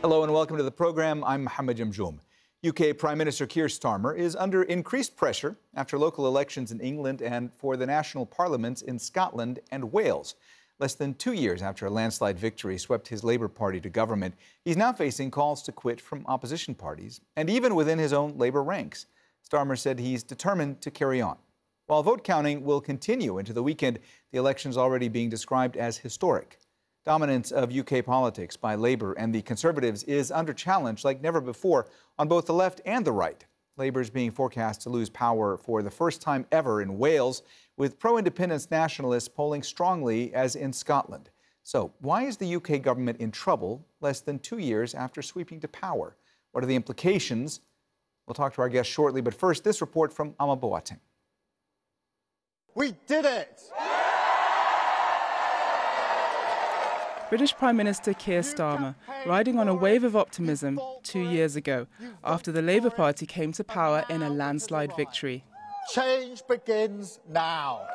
Hello and welcome to the program. I'm Mohammed Jamjoom. UK Prime Minister Keir Starmer is under increased pressure after local elections in England and for the national parliaments in Scotland and Wales. Less than 2 years after a landslide victory swept his Labour Party to government, he's now facing calls to quit from opposition parties and even within his own Labour ranks. Starmer said he's determined to carry on. While vote counting will continue into the weekend, the election's already being described as historic. Dominance of UK politics by Labour and the Conservatives is under challenge like never before on both the left and the right. Labour is being forecast to lose power for the first time ever in Wales, with pro-independence nationalists polling strongly as in Scotland. So why is the UK government in trouble less than 2 years after sweeping to power? What are the implications? We'll talk to our guest shortly, but first, this report from Ama Boateng. We did it! British Prime Minister Keir Starmer riding on a wave of optimism 2 years ago after the Labour Party came to power in a landslide victory. Change begins now.